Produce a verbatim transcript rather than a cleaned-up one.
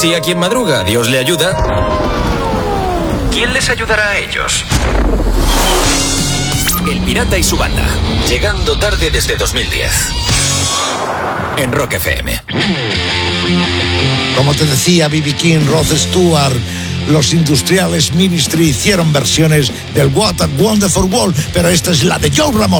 Si a quien madruga Dios le ayuda, ¿quién les ayudará a ellos? El Pirata y su banda, llegando tarde desde dos mil diez. En Rock F M. Como te decía B B King, Rod Stewart, los Industriales Ministry hicieron versiones del What a Wonderful World, pero esta es la de Joe Ramone.